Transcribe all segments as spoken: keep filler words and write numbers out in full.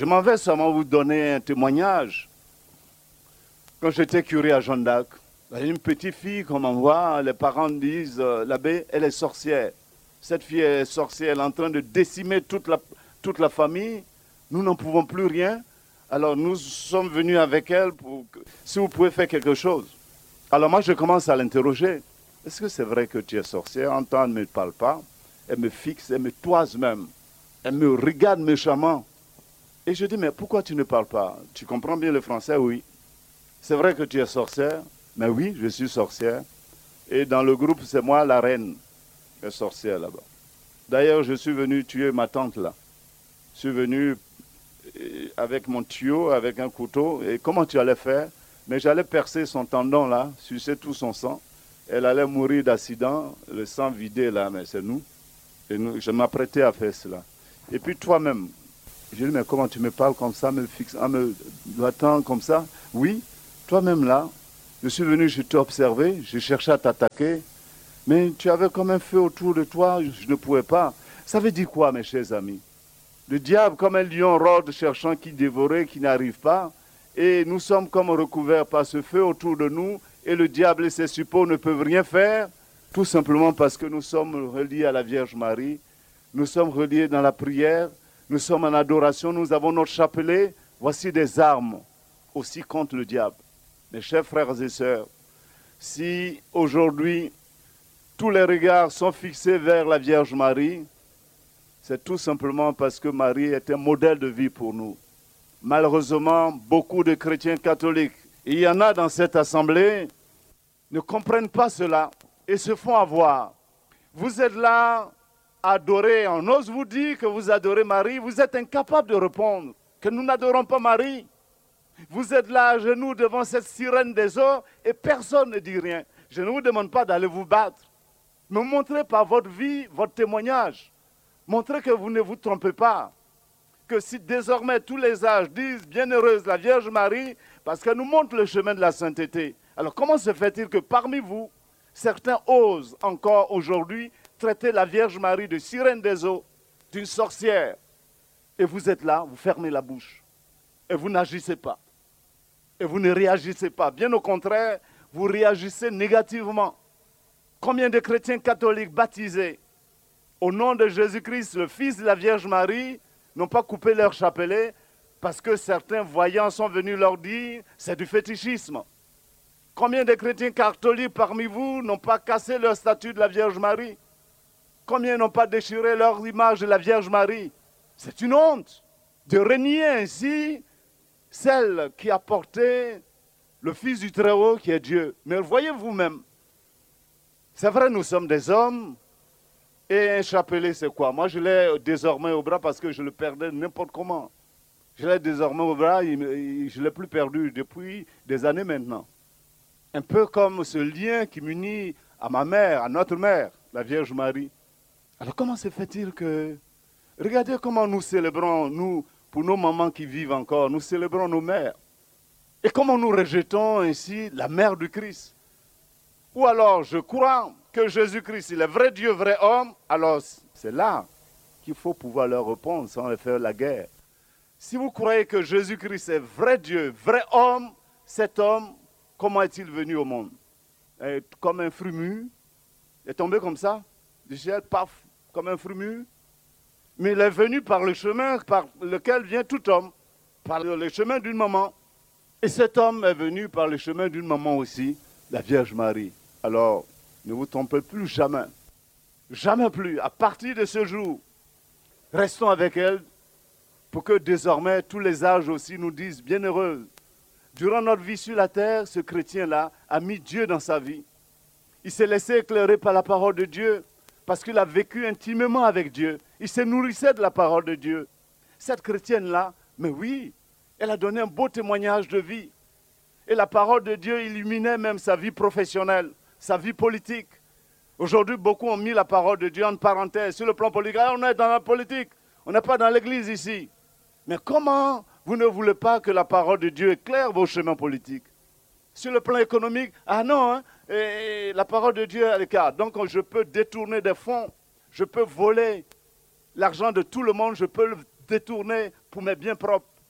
Je m'en vais seulement vous donner un témoignage. Quand j'étais curé à Jeanne d'Arc, il y a une petite fille qu'on m'envoie, les parents disent, euh, l'abbé, elle est sorcière. Cette fille est sorcière, elle est en train de décimer toute la, toute la famille. Nous n'en pouvons plus rien. Alors nous sommes venus avec elle pour que, si vous pouvez faire quelque chose. Alors moi je commence à l'interroger. Est-ce que c'est vrai que tu es sorcière? En temps, elle ne me parle pas. Elle me fixe, elle me toise même. Elle me regarde méchamment. Et je dis, mais pourquoi tu ne parles pas? Tu comprends bien le français? Oui. C'est vrai que tu es sorcière? Mais oui, je suis sorcière. Et dans le groupe, c'est moi la reine, la sorcière là-bas. D'ailleurs, je suis venu tuer ma tante là. Je suis venu avec mon tuyau, avec un couteau. Et comment tu allais faire? Mais j'allais percer son tendon là, sucer tout son sang. Elle allait mourir d'accident, le sang vidé là, mais c'est nous. Et nous, je m'apprêtais à faire cela. Et puis toi-même, je dis, mais comment tu me parles comme ça, me fixe, en me battant comme ça? Oui, toi-même là, je suis venu, je t'ai observé, je cherchais à t'attaquer, mais tu avais comme un feu autour de toi, je ne pouvais pas. Ça veut dire quoi, mes chers amis? Le diable, comme un lion rôde cherchant qui dévorait, qui n'arrive pas, et nous sommes comme recouverts par ce feu autour de nous, et le diable et ses suppôts ne peuvent rien faire, tout simplement parce que nous sommes reliés à la Vierge Marie, nous sommes reliés dans la prière, nous sommes en adoration, nous avons notre chapelet. Voici des armes aussi contre le diable. Mes chers frères et sœurs, si aujourd'hui tous les regards sont fixés vers la Vierge Marie, c'est tout simplement parce que Marie est un modèle de vie pour nous. Malheureusement, beaucoup de chrétiens catholiques, et il y en a dans cette assemblée, ne comprennent pas cela et se font avoir. Vous êtes là à adorer, on ose vous dire que vous adorez Marie, vous êtes incapable de répondre que nous n'adorons pas Marie. Vous êtes là à genoux devant cette sirène des eaux et personne ne dit rien. Je ne vous demande pas d'aller vous battre, mais montrez par votre vie, votre témoignage. Montrez que vous ne vous trompez pas. Que si désormais tous les âges disent bienheureuse la Vierge Marie, parce qu'elle nous montre le chemin de la sainteté. Alors comment se fait-il que parmi vous, certains osent encore aujourd'hui traiter la Vierge Marie de sirène des eaux, d'une sorcière, et vous êtes là, vous fermez la bouche, et vous n'agissez pas, et vous ne réagissez pas. Bien au contraire, vous réagissez négativement. Combien de chrétiens catholiques baptisés au nom de Jésus-Christ, le Fils de la Vierge Marie, n'ont pas coupé leur chapelet parce que certains voyants sont venus leur dire c'est du fétichisme. Combien de chrétiens catholiques parmi vous n'ont pas cassé leur statue de la Vierge Marie? Combien n'ont pas déchiré leur image de la Vierge Marie? C'est une honte de renier ainsi celle qui a porté le Fils du Très-Haut qui est Dieu. Mais voyez vous-même, c'est vrai, nous sommes des hommes, et un chapelet c'est quoi? Moi je l'ai désormais au bras parce que je le perdais n'importe comment. Je l'ai désormais au bras, je ne l'ai plus perdu depuis des années maintenant. Un peu comme ce lien qui m'unit à ma mère, à notre mère, la Vierge Marie. Alors comment se fait-il que... Regardez comment nous célébrons, nous, pour nos mamans qui vivent encore, nous célébrons nos mères. Et comment nous rejetons ainsi la mère du Christ. Ou alors, je crois que Jésus-Christ, il est vrai Dieu, vrai homme, alors c'est là qu'il faut pouvoir leur répondre sans leur faire la guerre. Si vous croyez que Jésus-Christ est vrai Dieu, vrai homme, cet homme, comment est-il venu au monde? Et comme un fruit mûr, il est tombé comme ça, du ciel, paf, comme un fruit mûr. Mais il est venu par le chemin par lequel vient tout homme, par le chemin d'une maman. Et cet homme est venu par le chemin d'une maman aussi, la Vierge Marie. Alors, ne vous trompez plus jamais, jamais plus. À partir de ce jour, restons avec elle pour que désormais tous les âges aussi nous disent bienheureuse. Durant notre vie sur la terre, ce chrétien-là a mis Dieu dans sa vie. Il s'est laissé éclairer par la parole de Dieu parce qu'il a vécu intimement avec Dieu. Il se nourrissait de la parole de Dieu. Cette chrétienne-là, mais oui, elle a donné un beau témoignage de vie. Et la parole de Dieu illuminait même sa vie professionnelle, sa vie politique. Aujourd'hui, beaucoup ont mis la parole de Dieu en parenthèse. Sur le plan politique, ah, on est dans la politique, on n'est pas dans l'église ici. Mais comment vous ne voulez pas que la parole de Dieu éclaire vos chemins politiques? Sur le plan économique, ah non, hein, et, et la parole de Dieu est à l'écart. Donc je peux détourner des fonds, je peux voler l'argent de tout le monde, je peux le détourner pour mes biens propres.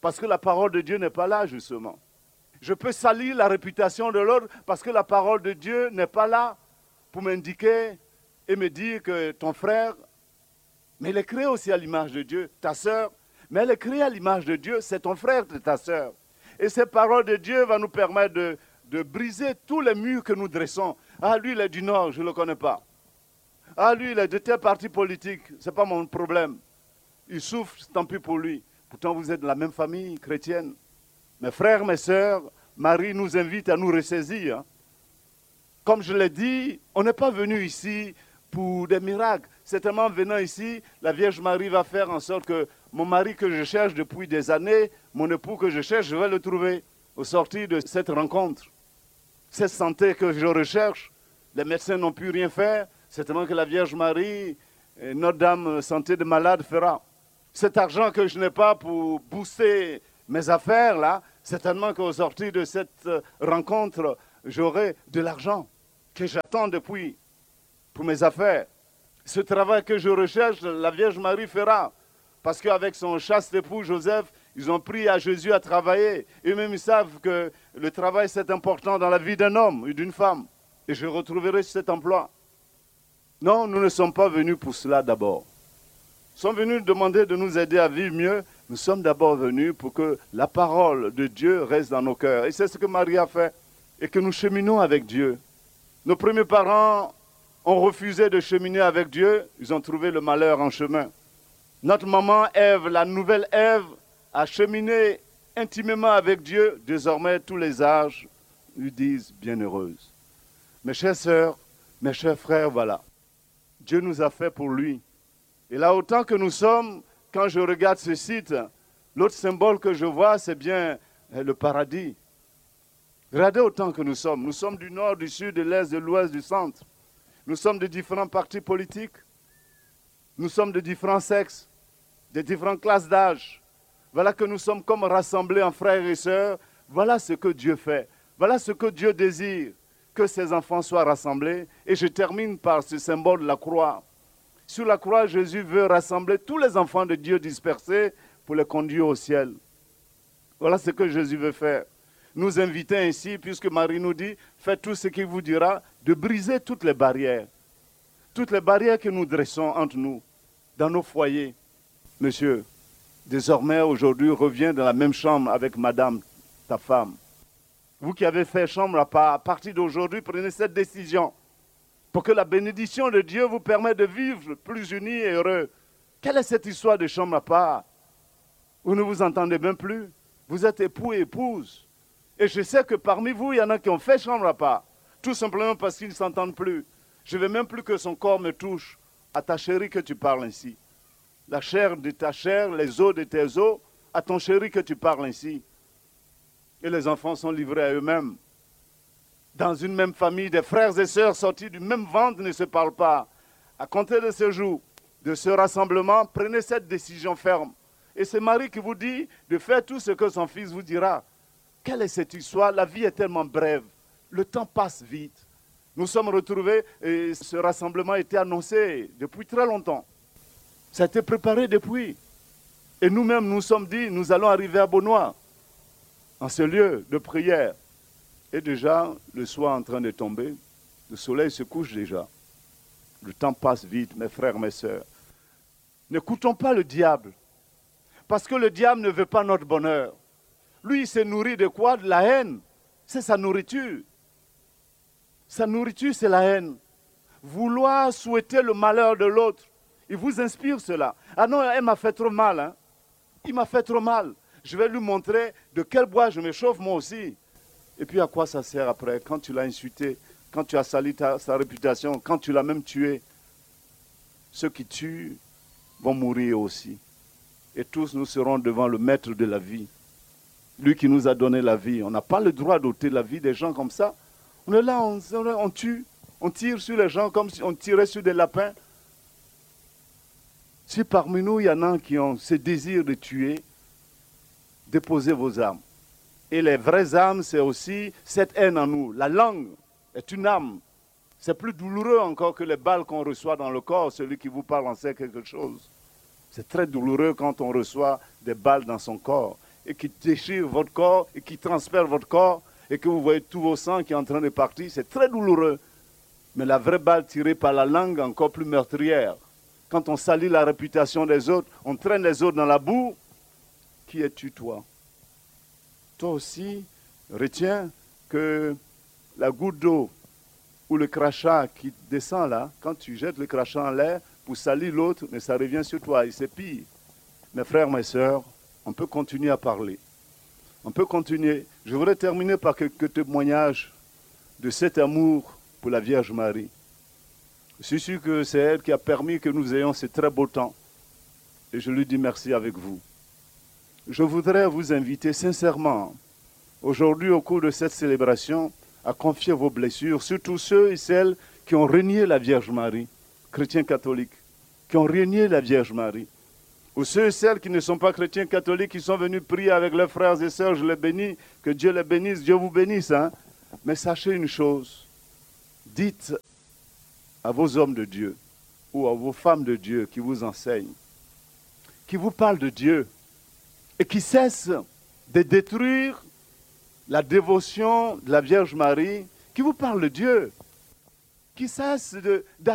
parce que la parole de Dieu n'est pas là, justement. Je peux salir la réputation de l'autre parce que la parole de Dieu n'est pas là pour m'indiquer et me dire que ton frère, mais il est créé aussi à l'image de Dieu, ta sœur, mais elle est créée à l'image de Dieu, c'est ton frère, c'est ta sœur. Et cette parole de Dieu va nous permettre de, de briser tous les murs que nous dressons. Ah, lui, il est du Nord, je ne le connais pas. Ah, lui, il est de tel parti politique, ce n'est pas mon problème. Il souffre, tant pis pour lui. Pourtant, vous êtes de la même famille chrétienne. Mes frères, mes sœurs, Marie nous invite à nous ressaisir. Comme je l'ai dit, on n'est pas venu ici pour des miracles. Certainement, venant ici, la Vierge Marie va faire en sorte que mon mari que je cherche depuis des années, mon époux que je cherche, je vais le trouver au sortir de cette rencontre. Cette santé que je recherche, les médecins n'ont pu rien faire. Certainement que la Vierge Marie, Notre-Dame santé de malade fera. Cet argent que je n'ai pas pour booster mes affaires, là, certainement qu'au sortir de cette rencontre, j'aurai de l'argent que j'attends depuis pour mes affaires. Ce travail que je recherche, la Vierge Marie fera. Parce qu'avec son chaste époux Joseph, ils ont pris à Jésus à travailler. Eux-mêmes, ils savent que le travail, c'est important dans la vie d'un homme et d'une femme. Et je retrouverai cet emploi. Non, nous ne sommes pas venus pour cela d'abord. Nous sommes venus demander de nous aider à vivre mieux. Nous sommes d'abord venus pour que la parole de Dieu reste dans nos cœurs. Et c'est ce que Marie a fait. Et que nous cheminons avec Dieu. Nos premiers parents ont refusé de cheminer avec Dieu. Ils ont trouvé le malheur en chemin. Notre maman Ève, la nouvelle Ève, a cheminé intimement avec Dieu. Désormais, tous les âges lui disent bienheureuse. Mes chères sœurs, mes chers frères, voilà. Dieu nous a fait pour lui. Et là, autant que nous sommes, quand je regarde ce site, l'autre symbole que je vois, c'est bien le paradis. Regardez autant que nous sommes. Nous sommes du nord, du sud, de l'est, de l'ouest, du centre. Nous sommes de différents partis politiques. Nous sommes de différents sexes, de différentes classes d'âge. Voilà que nous sommes comme rassemblés en frères et sœurs. Voilà ce que Dieu fait. Voilà ce que Dieu désire, que ses enfants soient rassemblés. Et je termine par ce symbole de la croix. Sur la croix, Jésus veut rassembler tous les enfants de Dieu dispersés pour les conduire au ciel. Voilà ce que Jésus veut faire. Nous inviter ainsi, puisque Marie nous dit, faites tout ce qu'il vous dira, de briser toutes les barrières. Toutes les barrières que nous dressons entre nous, dans nos foyers. Monsieur, désormais, aujourd'hui, reviens dans la même chambre avec madame, ta femme. Vous qui avez fait chambre à part, à partir d'aujourd'hui, prenez cette décision pour que la bénédiction de Dieu vous permette de vivre plus unis et heureux. Quelle est cette histoire de chambre à part? Vous ne vous entendez même plus. Vous êtes époux et épouse. Et je sais que parmi vous, il y en a qui ont fait chambre à part, tout simplement parce qu'ils ne s'entendent plus. Je ne veux même plus que son corps me touche. À ta chérie que tu parles ainsi. La chair de ta chair, les os de tes os, à ton chéri que tu parles ainsi. Et les enfants sont livrés à eux-mêmes. Dans une même famille, des frères et sœurs sortis du même ventre ne se parlent pas. À compter de ce jour, de ce rassemblement, prenez cette décision ferme. Et c'est Marie qui vous dit de faire tout ce que son fils vous dira. Quelle est cette histoire? La vie est tellement brève. Le temps passe vite. Nous sommes retrouvés et ce rassemblement a été annoncé depuis très longtemps. Ça a été préparé depuis. Et nous-mêmes, nous sommes dit, nous allons arriver à Beaunois, en ce lieu de prière. Et déjà, le soir est en train de tomber, le soleil se couche déjà. Le temps passe vite, mes frères, mes sœurs. N'écoutons pas le diable, parce que le diable ne veut pas notre bonheur. Lui, il se nourrit de quoi? De la haine. C'est sa nourriture. Sa nourriture, c'est la haine. Vouloir souhaiter le malheur de l'autre, il vous inspire cela. Ah non, elle m'a fait trop mal. Hein? Il m'a fait trop mal. Je vais lui montrer de quel bois je me chauffe moi aussi. Et puis à quoi ça sert après, quand tu l'as insulté, quand tu as sali ta, sa réputation, quand tu l'as même tué? Ceux qui tuent vont mourir aussi. Et tous nous serons devant le maître de la vie. Lui qui nous a donné la vie. On n'a pas le droit d'ôter la vie des gens comme ça. On est là, on, on tue, on tire sur les gens comme si on tirait sur des lapins. Si parmi nous, il y en a qui ont ce désir de tuer, déposez vos armes. Et les vraies armes, c'est aussi cette haine en nous. La langue est une arme. C'est plus douloureux encore que les balles qu'on reçoit dans le corps. Celui qui vous parle en sait quelque chose. C'est très douloureux quand on reçoit des balles dans son corps. et qui déchire votre corps et qui transperce votre corps et que vous voyez tout vos sangs qui est en train de partir, c'est très douloureux. Mais la vraie balle tirée par la langue, encore plus meurtrière. Quand on salit la réputation des autres, on traîne les autres dans la boue. Qui es-tu, toi? Toi aussi, retiens que la goutte d'eau ou le crachat qui descend là, quand tu jettes le crachat en l'air pour salir l'autre, mais ça revient sur toi et c'est pire. Mes frères, mes sœurs, on peut continuer à parler. On peut continuer. Je voudrais terminer par quelques témoignages de cet amour pour la Vierge Marie. Je suis sûr que c'est elle qui a permis que nous ayons ce très beau temps. Et je lui dis merci avec vous. Je voudrais vous inviter sincèrement, aujourd'hui au cours de cette célébration, à confier vos blessures, surtout ceux et celles qui ont renié la Vierge Marie, chrétiens catholiques, qui ont renié la Vierge Marie. Ou ceux et celles qui ne sont pas chrétiens catholiques, qui sont venus prier avec leurs frères et sœurs, je les bénis, que Dieu les bénisse, Dieu vous bénisse. Hein? Mais sachez une chose, dites à vos hommes de Dieu ou à vos femmes de Dieu qui vous enseignent, qui vous parlent de Dieu et qui cessent de détruire la dévotion de la Vierge Marie, qui vous parlent de Dieu, qui cessent de,